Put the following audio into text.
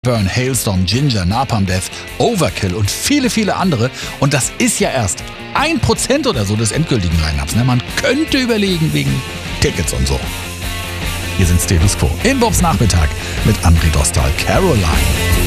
Burn, Hailstorm, Ginger, Napalm Death, Overkill und viele, viele andere. Und das ist ja erst 1% oder so des endgültigen Lineups. Man könnte überlegen wegen Tickets und so. Hier sind Status Quo. In Bobs Nachmittag mit André Dostal, Caroline.